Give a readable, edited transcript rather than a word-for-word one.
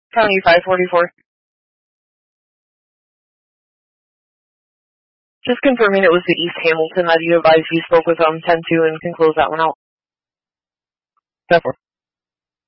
County 544. Just confirming it was the East Hamilton that you advised you spoke with 10-2 and can close that one out. 5-4.